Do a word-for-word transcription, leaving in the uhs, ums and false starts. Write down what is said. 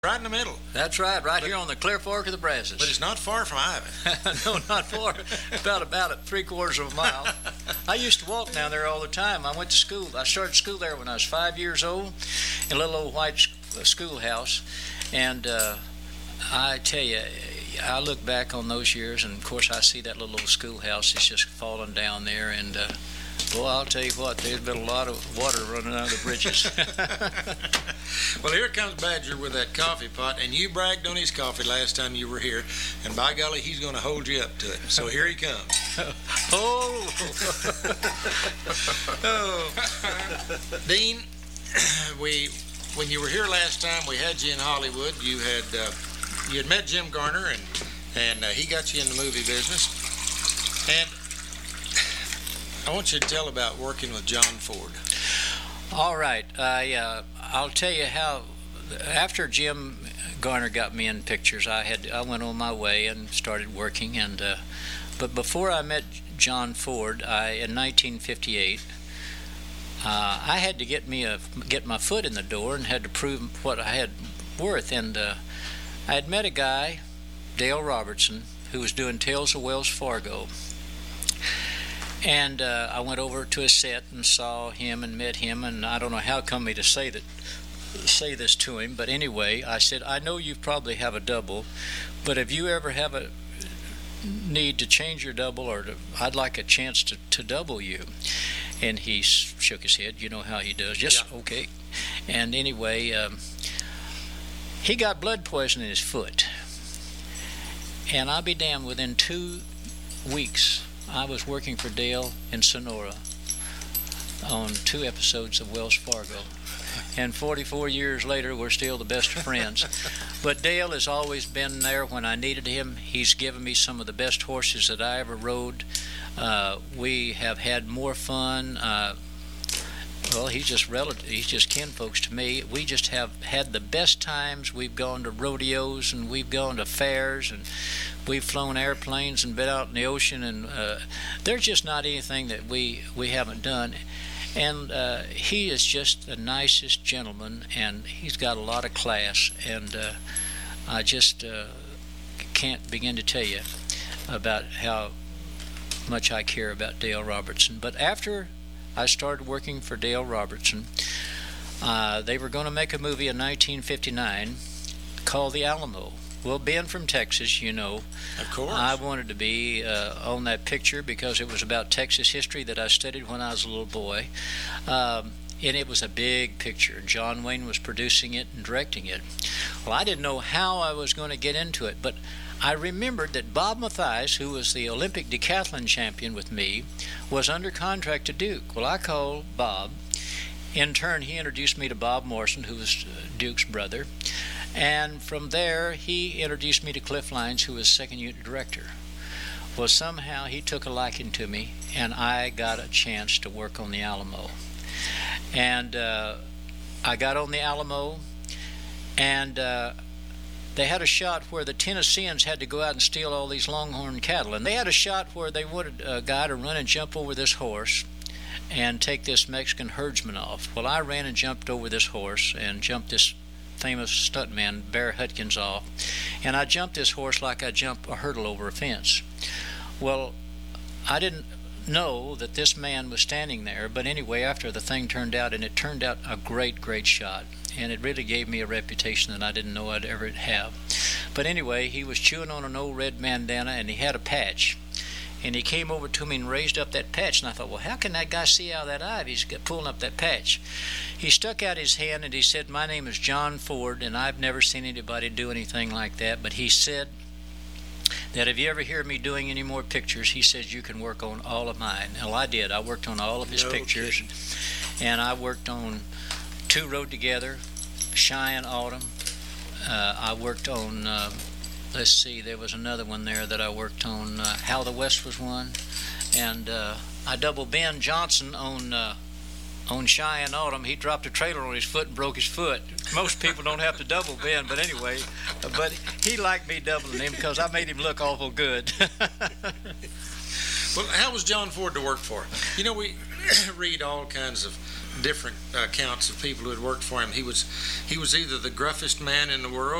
right in the middle. That's right, right but, here on the Clear Fork of the Brazos. But it's not far from Ivan. No, not far. about about three quarters of a mile. I used to walk down there all the time. I went to school. I started school there when I was five years old, in a little old white schoolhouse. And uh, I tell you, I look back on those years, and of course I see that little old schoolhouse. It's just falling down there, and uh, well, I'll tell you what, there's been a lot of water running out of the bridges. Well, here comes Badger with that coffee pot, and you bragged on his coffee last time you were here, and by golly, he's going to hold you up to it. So here he comes. Oh! Oh. Dean, we when you were here last time, we had you in Hollywood. You had uh, you had met Jim Garner, and and uh, he got you in the movie business. And I want you to tell about working with John Ford. All right. I, uh, I'll tell you how, after Jim Garner got me in pictures, I had I went on my way and started working. And uh, but before I met John Ford, I in nineteen fifty-eight, uh, I had to get me a get my foot in the door and had to prove what I had worth. And uh, I had met a guy, Dale Robertson, who was doing Tales of Wells Fargo. And uh, I went over to a set and saw him and met him, and I don't know how come me to say that, say this to him, but anyway, I said, I know you probably have a double, but if you ever have a need to change your double, or to, I'd like a chance to, to double you. And he shook his head, you know how he does, yes, yeah. Okay. And anyway, um, he got blood poison in his foot, and I'll be damned, within two weeks, I was working for Dale in Sonora on two episodes of Wells Fargo. And forty-four years later, we're still the best of friends. But Dale has always been there when I needed him. He's given me some of the best horses that I ever rode. Uh, we have had more fun. Uh, well, he's just relative. He's just kinfolks to me. We just have had the best times. We've gone to rodeos, and we've gone to fairs, and we've flown airplanes and been out in the ocean, and uh, there's just not anything that we, we haven't done. And uh, he is just the nicest gentleman, and he's got a lot of class, and uh, I just uh, can't begin to tell you about how much I care about Dale Robertson. But after I started working for Dale Robertson, uh, they were going to make a movie in nineteen fifty-nine called The Alamo. Well, being from Texas, you know, of course, I wanted to be uh, on that picture because it was about Texas history that I studied when I was a little boy. Um, and it was a big picture. John Wayne was producing it and directing it. Well, I didn't know how I was going to get into it, but I remembered that Bob Mathias, who was the Olympic decathlon champion with me, was under contract to Duke. Well, I called Bob. In turn, he introduced me to Bob Morrison, who was Duke's brother. And from there, he introduced me to Cliff Lyons, who was second unit director. Well, somehow he took a liking to me, and I got a chance to work on the Alamo. And uh, I got on the Alamo, and uh, they had a shot where the Tennesseans had to go out and steal all these longhorn cattle. And they had a shot where they wanted a guy to run and jump over this horse and take this Mexican herdsman off. Well, I ran and jumped over this horse and jumped this famous stuntman, Bear Hutkins, off. And I jumped this horse like I jump a hurdle over a fence. Well, I didn't know that this man was standing there, but anyway, after the thing turned out, and it turned out a great, great shot. And it really gave me a reputation that I didn't know I'd ever have. But anyway, he was chewing on an old red bandana, and he had a patch. And he came over to me and raised up that patch, and I thought, well, how can that guy see out of that eye if he's pulling up that patch? He stuck out his hand and he said, my name is John Ford, and I've never seen anybody do anything like that. But he said that if you ever hear me doing any more pictures, he says you can work on all of mine. Well, I did. I worked on all of his no pictures. Kidding. And I worked on Two Rode Together, Cheyenne Autumn. Uh, I worked on... Uh, Let's see, there was another one there that I worked on, uh, How the West Was Won. And uh, I doubled Ben Johnson on uh, on Cheyenne Autumn. He dropped a trailer on his foot and broke his foot. Most people don't have to double Ben, but anyway. Uh, but he liked me doubling him because I made him look awful good. Well, how was John Ford to work for? You know, we read all kinds of different accounts of people who had worked for him. He was he was either the gruffest man in the world